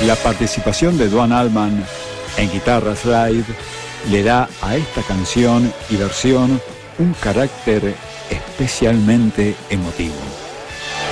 La participación de Duane Allman en guitarra slide le da a esta canción y versión un carácter especialmente emotivo.